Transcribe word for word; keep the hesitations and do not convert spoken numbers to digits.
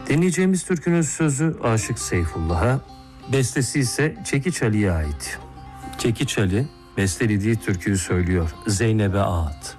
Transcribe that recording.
Dinleyeceğimiz türkünün sözü Aşık Seyfullah'a, bestesi ise Çekiç Ali'ye ait. Çekiç Ali bestelediği türküyü söylüyor Zeynep'e Ağıt.